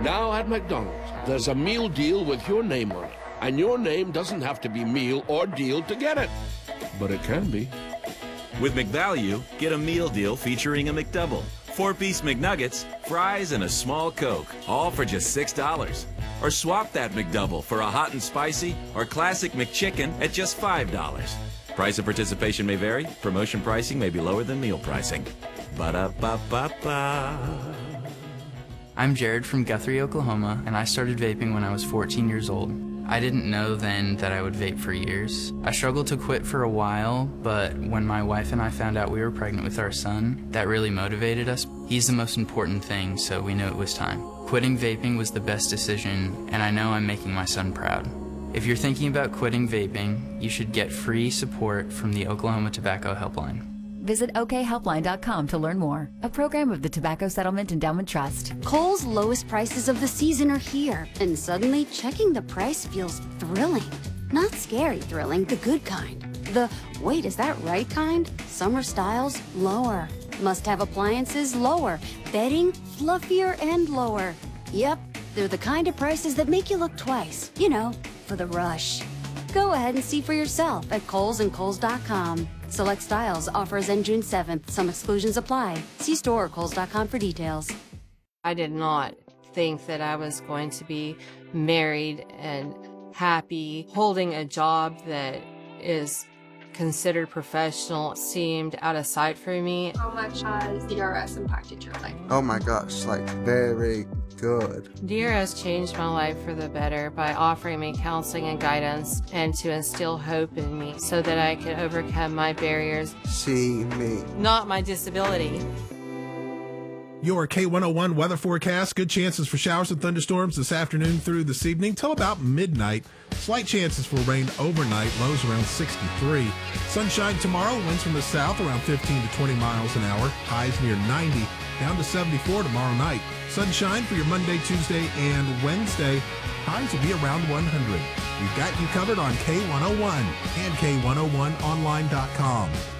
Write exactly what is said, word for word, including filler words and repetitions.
Now at McDonald's, there's a meal deal with your name on it. And your name doesn't have to be meal or deal to get it. But it can be. With McValue, get a meal deal featuring a McDouble, four-piece McNuggets, fries, and a small Coke, all for just six dollars. Or swap that McDouble for a hot and spicy or classic McChicken at just five dollars. Price of participation may vary. Promotion pricing may be lower than meal pricing. Ba-da-ba-ba-ba. I'm Jared from Guthrie, Oklahoma, and I started vaping when I was fourteen years old. I didn't know then that I would vape for years. I struggled to quit for a while, but when my wife and I found out we were pregnant with our son, that really motivated us. He's the most important thing, so we knew it was time. Quitting vaping was the best decision, and I know I'm making my son proud. If you're thinking about quitting vaping, you should get free support from the Oklahoma Tobacco Helpline. Visit O K helpline dot com to learn more. A program of the Tobacco Settlement Endowment Trust. Kohl's lowest prices of the season are here, and suddenly checking the price feels thrilling. Not scary thrilling, the good kind. The, wait, is that right kind? Summer styles, lower. Must-have appliances, lower. Bedding, fluffier and lower. Yep, they're the kind of prices that make you look twice. You know, for the rush. Go ahead and see for yourself at Kohl's and Kohl's dot com. Select styles, offers end June seventh. Some exclusions apply. See store or Kohl's dot com for details. I did not think that I was going to be married and happy. Holding a job that is considered professional seemed out of sight for me. How much has D R S impacted your life? Oh my gosh, like very good. D R S changed my life for the better by offering me counseling and guidance and to instill hope in me so that I could overcome my barriers. See me. Not my disability. Your K one oh one weather forecast. Good chances for showers and thunderstorms this afternoon through this evening till about midnight. Slight chances for rain overnight, lows around sixty-three. Sunshine tomorrow, winds from the south around fifteen to twenty miles an hour. Highs near ninety, down to seventy-four tomorrow night. Sunshine for your Monday, Tuesday, and Wednesday. Highs will be around one hundred. We've got you covered on K one oh one and K one oh one online dot com.